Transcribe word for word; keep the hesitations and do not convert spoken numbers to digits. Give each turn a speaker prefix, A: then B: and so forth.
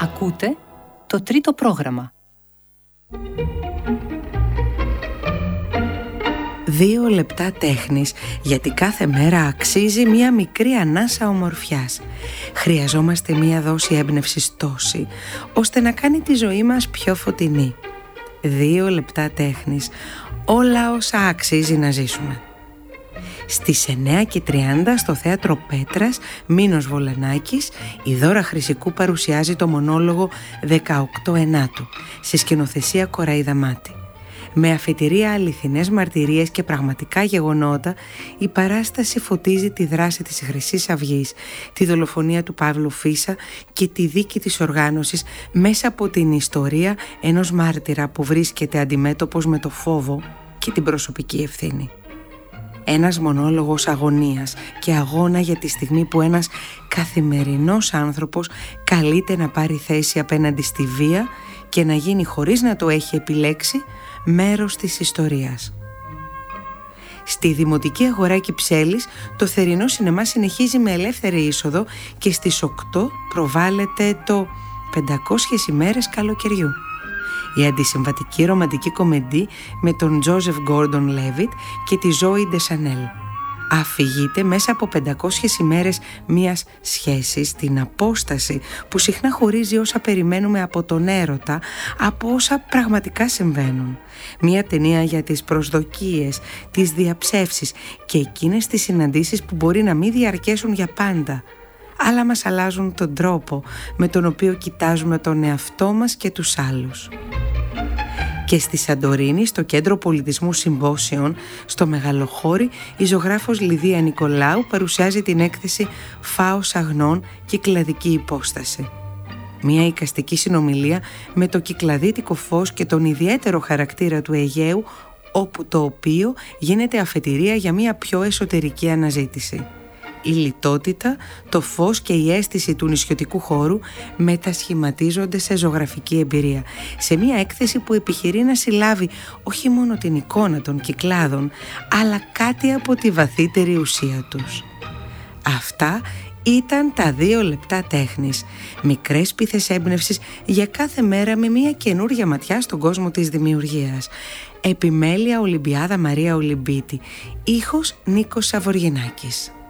A: Ακούτε το τρίτο πρόγραμμα.
B: Δύο λεπτά τέχνης, γιατί κάθε μέρα αξίζει μία μικρή ανάσα ομορφιάς. Χρειαζόμαστε μία δόση έμπνευσης τόση, ώστε να κάνει τη ζωή μας πιο φωτεινή. Δύο λεπτά τέχνης, όλα όσα αξίζει να ζήσουμε. Στις εννέα και τριάντα στο Θέατρο Πέτρας, Μίνος Βολανάκης, η Δώρα Χρυσικού παρουσιάζει το μονόλογο δεκαοκτώ ενάτου, σε σκηνοθεσία Κοραΐδα Μάτη. Με αφετηρία αληθινές μαρτυρίες και πραγματικά γεγονότα, η παράσταση φωτίζει τη δράση της Χρυσής Αυγής, τη δολοφονία του Παύλου Φίσα και τη δίκη της οργάνωσης μέσα από την ιστορία ενός μάρτυρα που βρίσκεται αντιμέτωπος με το φόβο και την προσωπική ευθύνη. Ένας μονόλογος αγωνίας και αγώνα για τη στιγμή που ένας καθημερινός άνθρωπος καλείται να πάρει θέση απέναντι στη βία και να γίνει, χωρίς να το έχει επιλέξει, μέρος της ιστορίας. Στη Δημοτική Αγορά Κυψέλης, το θερινό σινεμά συνεχίζει με ελεύθερη είσοδο και στις οκτώ προβάλλεται το πεντακόσιες ημέρες καλοκαιριού, η αντισυμβατική ρομαντική κομμεντή με τον Τζόζεφ Γκόρντον Λέβιτ και τη Ζόι Ντεσανέλ. Αφηγείται μέσα από πεντακόσιες ημέρες μιας σχέσης, την απόσταση που συχνά χωρίζει όσα περιμένουμε από τον έρωτα από όσα πραγματικά συμβαίνουν. Μια ταινία για τις προσδοκίες, τις διαψεύσεις και εκείνες τις συναντήσεις που μπορεί να μην διαρκέσουν για πάντα, αλλά μας αλλάζουν τον τρόπο με τον οποίο κοιτάζουμε τον εαυτό μας και τους άλλους. Και στη Σαντορίνη, στο Κέντρο Πολιτισμού Συμπόσιων, στο Μεγαλοχώρι, η ζωγράφος Λιδία Νικολάου παρουσιάζει την έκθεση «Φάος αγνών, κυκλαδική υπόσταση». Μια εικαστική συνομιλία με το κυκλαδίτικο φως και τον ιδιαίτερο χαρακτήρα του Αιγαίου, όπου το οποίο γίνεται αφετηρία για μια πιο εσωτερική αναζήτηση. Η λιτότητα, το φως και η αίσθηση του νησιωτικού χώρου μετασχηματίζονται σε ζωγραφική εμπειρία, σε μια έκθεση που επιχειρεί να συλλάβει όχι μόνο την εικόνα των κυκλάδων, αλλά κάτι από τη βαθύτερη ουσία τους. Αυτά ήταν τα δύο λεπτά τέχνης, μικρές πίθες έμπνευσης για κάθε μέρα με μια καινούρια ματιά στον κόσμο της δημιουργίας. Επιμέλεια Ολυμπιάδα Μαρία Ολυμπίτη, ήχος Νίκος Σαβοργινάκης.